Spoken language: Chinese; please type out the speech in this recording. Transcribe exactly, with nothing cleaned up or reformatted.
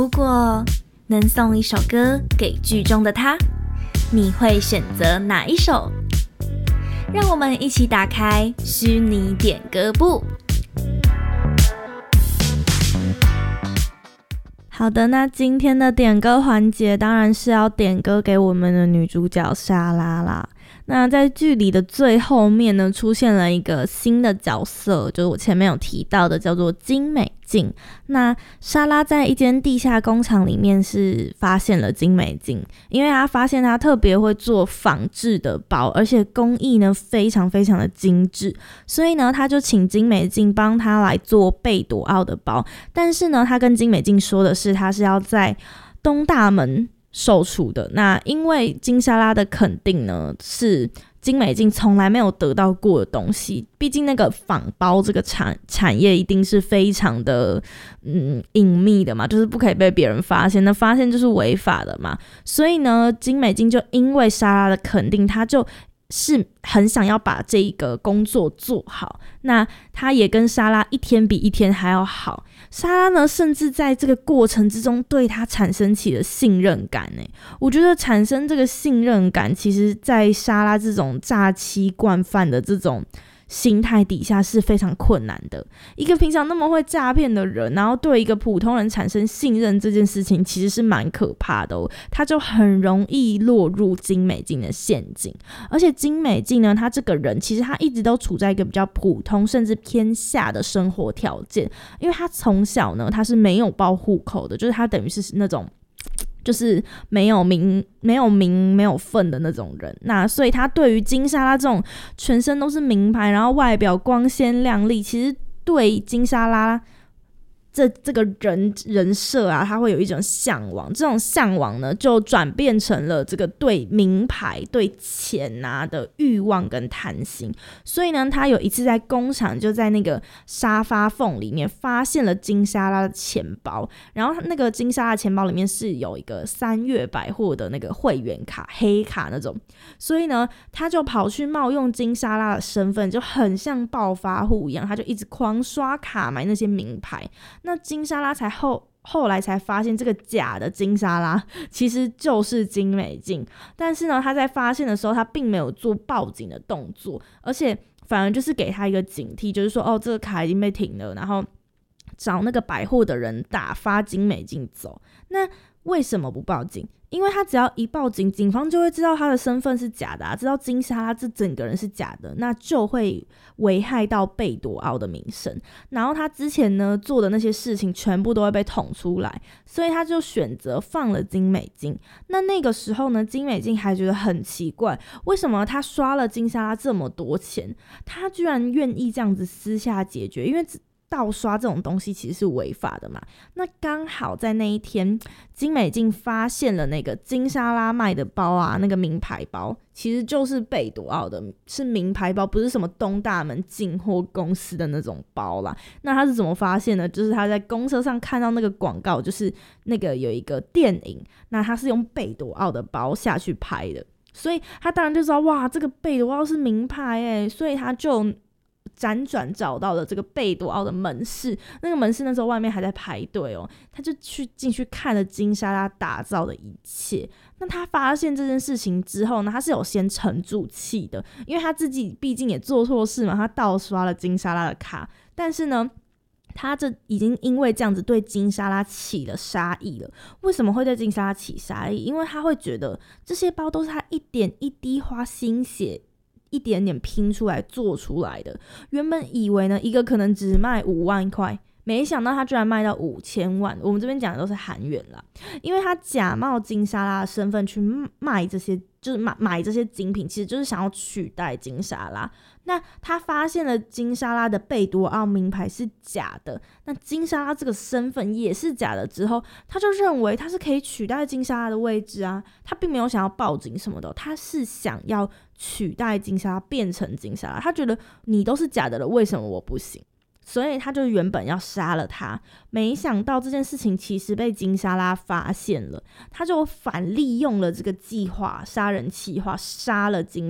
如果能送一首歌给剧中的他，你会选择哪一首？让我们一起打开虚拟点歌簿。好的，那今天的点歌环节当然是要点歌给我们的女主角莎拉啦。那在剧里的最后面呢，出现了一个新的角色，就是我前面有提到的，叫做金美静。那莎拉在一间地下工厂里面是发现了金美静，因为她发现她特别会做仿制的包，而且工艺呢非常非常的精致，所以呢她就请金美静帮她来做贝朵奥的包。但是呢她跟金美静说的是，她是要在东大门售出的。那因为金莎拉的肯定呢是金美静从来没有得到过的东西，毕竟那个仿包这个产产业一定是非常的嗯隐秘的嘛，就是不可以被别人发现，那发现就是违法的嘛。所以呢金美静就因为莎拉的肯定，她就是很想要把这一个工作做好，那她也跟莎拉一天比一天还要好。莎拉呢甚至在这个过程之中对她产生起了信任感耶。我觉得产生这个信任感，其实在莎拉这种诈欺惯犯的这种心态底下是非常困难的。一个平常那么会诈骗的人，然后对一个普通人产生信任这件事情其实是蛮可怕的哦，他就很容易落入金美静的陷阱。而且金美静呢，他这个人其实他一直都处在一个比较普通甚至偏下的生活条件，因为他从小呢他是没有报户口的，就是他等于是那种就是没有名没有名没有份的那种人。那所以他对于金莎拉这种全身都是名牌，然后外表光鲜亮丽，其实对金莎拉这这个人人设啊，他会有一种向往，这种向往呢就转变成了这个对名牌对钱啊的欲望跟贪心。所以呢他有一次在工厂就在那个沙发缝里面发现了金莎拉的钱包，然后那个金莎拉的钱包里面是有一个三月百货的那个会员卡，黑卡那种，所以呢他就跑去冒用金莎拉的身份，就很像暴发户一样，他就一直狂刷卡买那些名牌。那金莎拉才后后来才发现，这个假的金莎拉其实就是金美静。但是呢，他在发现的时候，他并没有做报警的动作，而且反而就是给他一个警惕，就是说，哦，这个卡已经被停了，然后找那个百货的人打发金美静走。那为什么不报警？因为他只要一报警，警方就会知道他的身份是假的啊，知道金莎拉这整个人是假的，那就会危害到贝朵奥的名声，然后他之前呢做的那些事情全部都会被捅出来，所以他就选择放了金美静。那那个时候呢，金美静还觉得很奇怪，为什么他刷了金莎拉这么多钱，他居然愿意这样子私下解决，因为盗刷这种东西其实是违法的嘛。那刚好在那一天，金美静发现了那个金莎拉卖的包啊，那个名牌包其实就是贝朵奥的，是名牌包，不是什么东大门进货公司的那种包啦。那他是怎么发现呢？就是他在公车上看到那个广告，就是那个有一个电影，那他是用贝朵奥的包下去拍的，所以他当然就知道，哇，这个贝朵奥是名牌耶，所以他就辗转找到了这个贝朵奥的门市，那个门市那时候外面还在排队哦，他就去进去看了金莎拉打造的一切。那他发现这件事情之后呢，他是有先沉住气的，因为他自己毕竟也做错事嘛，他盗刷了金莎拉的卡，但是呢他这已经因为这样子对金莎拉起了杀意了。为什么会对金莎拉起杀意？因为他会觉得这些包都是他一点一滴花心血一点点拼出来做出来的。原本以为呢一个可能只卖五万块，没想到他居然卖到五千万，我们这边讲的都是韩元啦。因为他假冒金莎拉的身份去卖这些，就是 买, 买这些精品，其实就是想要取代金莎拉。那他发现了金莎拉的贝朵奥名牌是假的，那金莎拉这个身份也是假的之后，他就认为他是可以取代金莎拉的位置啊，他并没有想要报警什么的，他是想要取代金莎拉变成金莎拉，他觉得你都是假的了，为什么我不行？所以他就原本要杀了他，没想到这件事情其实被金莎拉发现了，他就反利用了这个计划，杀人计划，杀了金